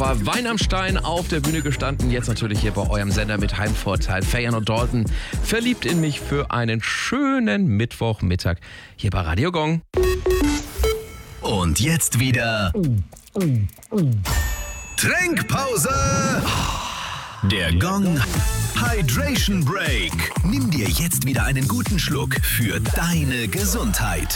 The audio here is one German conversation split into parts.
Oktober. Wein am Stein auf der Bühne gestanden. Jetzt natürlich hier bei eurem Sender mit Heimvorteil. Feyenoord Dalton, verliebt in mich für einen schönen Mittwochmittag hier bei Radio Gong. Und jetzt wieder Trinkpause. Der Gong Hydration Break. Nimm dir jetzt wieder einen guten Schluck für deine Gesundheit.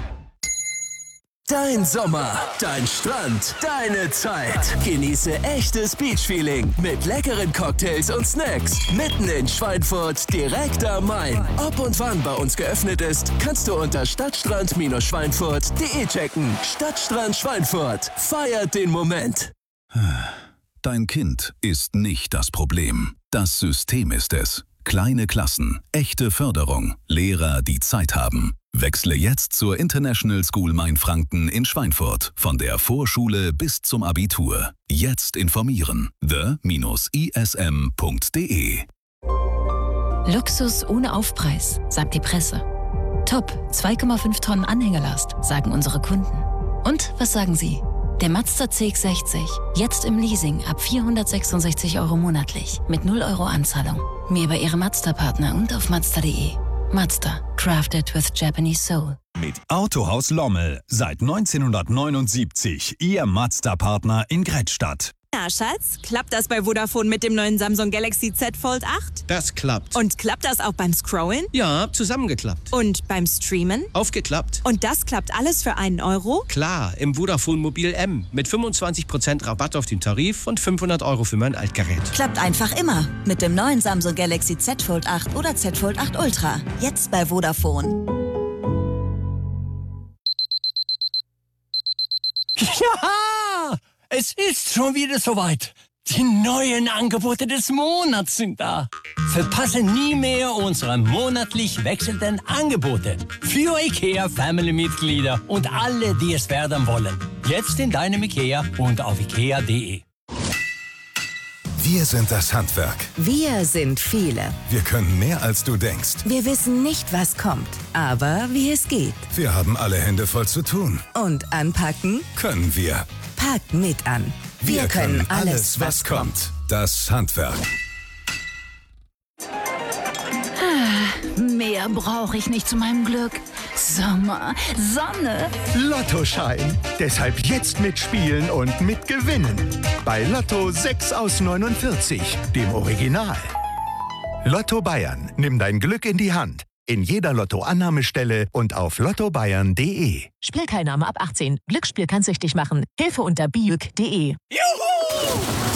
Dein Sommer, dein Strand, deine Zeit. Genieße echtes Beach-Feeling mit leckeren Cocktails und Snacks. Mitten in Schweinfurt, direkt am Main. Ob und wann bei uns geöffnet ist, kannst du unter stadtstrand-schweinfurt.de checken. Stadtstrand Schweinfurt. Feiert den Moment. Dein Kind ist nicht das Problem. Das System ist es. Kleine Klassen, echte Förderung, Lehrer, die Zeit haben. Wechsle jetzt zur International School Mainfranken in Schweinfurt. Von der Vorschule bis zum Abitur. Jetzt informieren. the-ism.de. Luxus ohne Aufpreis, sagt die Presse. Top, 2,5 Tonnen Anhängelast, sagen unsere Kunden. Und was sagen Sie? Der Mazda CX-60, jetzt im Leasing ab 466 € monatlich, mit 0 € Anzahlung. Mehr bei Ihrem Mazda-Partner und auf Mazda.de. Mazda, crafted with Japanese soul. Mit Autohaus Lommel, seit 1979, Ihr Mazda-Partner in Grettstadt. Na, Schatz, klappt das bei Vodafone mit dem neuen Samsung Galaxy Z Fold 8? Das klappt. Und klappt das auch beim Scrollen? Ja, zusammengeklappt. Und beim Streamen? Aufgeklappt. Und das klappt alles für 1 €? Klar, im Vodafone Mobil M. Mit 25% Rabatt auf den Tarif und 500 € für mein Altgerät. Klappt einfach immer. Mit dem neuen Samsung Galaxy Z Fold 8 oder Z Fold 8 Ultra. Jetzt bei Vodafone. Ja! Es ist schon wieder soweit. Die neuen Angebote des Monats sind da. Verpasse nie mehr unsere monatlich wechselnden Angebote. Für IKEA Family-Mitglieder und alle, die es werden wollen. Jetzt in deinem IKEA und auf ikea.de. Wir sind das Handwerk. Wir sind viele. Wir können mehr, als du denkst. Wir wissen nicht, was kommt, aber wie es geht. Wir haben alle Hände voll zu tun. Und anpacken Können wir. packt mit an. Wir können alles, was kommt. Das Handwerk. Mehr brauche ich nicht zu meinem Glück. Sommer, Sonne. Lottoschein. Deshalb jetzt mitspielen und mitgewinnen. Bei Lotto 6 aus 49, dem Original. Lotto Bayern. Nimm dein Glück in die Hand. In jeder Lotto-Annahmestelle und auf lottobayern.de. Spielteilnahme ab 18. Glücksspiel kann süchtig machen. Hilfe unter biüg.de. Juhu!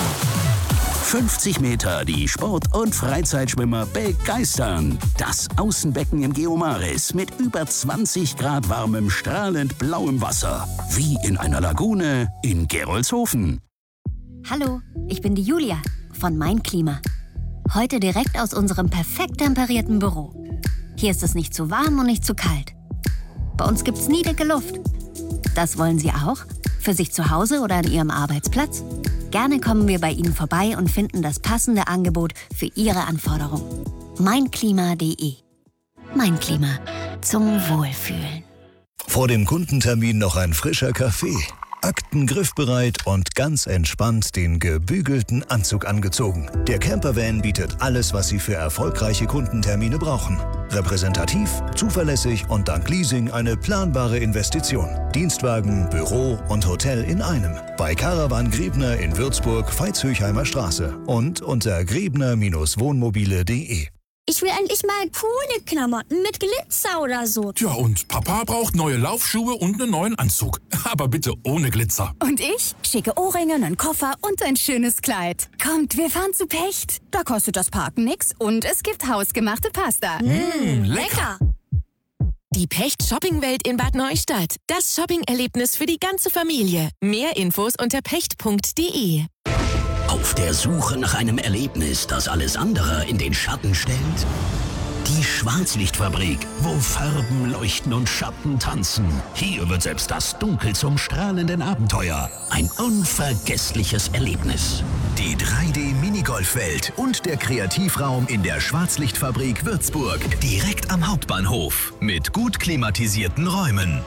50 Meter die Sport- und Freizeitschwimmer begeistern. Das Außenbecken im Geomaris mit über 20 Grad warmem, strahlend blauem Wasser. Wie in einer Lagune in Gerolzhofen. Hallo, ich bin die Julia von Mein Klima. Heute direkt aus unserem perfekt temperierten Büro. Hier ist es nicht zu warm und nicht zu kalt. Bei uns gibt's nie dicke Luft. Das wollen Sie auch? Für sich zu Hause oder an Ihrem Arbeitsplatz? Gerne kommen wir bei Ihnen vorbei und finden das passende Angebot für Ihre Anforderungen. Meinklima.de. Mein Klima. Zum Wohlfühlen. Vor dem Kundentermin noch ein frischer Kaffee. Akten griffbereit und ganz entspannt den gebügelten Anzug angezogen. Der Campervan bietet alles, was Sie für erfolgreiche Kundentermine brauchen. Repräsentativ, zuverlässig und dank Leasing eine planbare Investition. Dienstwagen, Büro und Hotel in einem. Bei Caravan Grebner in Würzburg, Veitshöchheimer Straße und unter grebner-wohnmobile.de. Ich will endlich mal coole Klamotten mit Glitzer oder so. Tja, und Papa braucht neue Laufschuhe und einen neuen Anzug. Aber bitte ohne Glitzer. Und ich? Schicke Ohrringe, einen Koffer und ein schönes Kleid. Kommt, wir fahren zu Pecht. Da kostet das Parken nix und es gibt hausgemachte Pasta. Lecker! Die Pecht Shoppingwelt in Bad Neustadt. Das Shopping-Erlebnis für die ganze Familie. Mehr Infos unter pecht.de. Auf der Suche nach einem Erlebnis, das alles andere in den Schatten stellt? Die Schwarzlichtfabrik, wo Farben leuchten und Schatten tanzen. Hier wird selbst das Dunkel zum strahlenden Abenteuer. Ein unvergessliches Erlebnis. Die 3D-Minigolfwelt und der Kreativraum in der Schwarzlichtfabrik Würzburg. Direkt am Hauptbahnhof. Mit gut klimatisierten Räumen.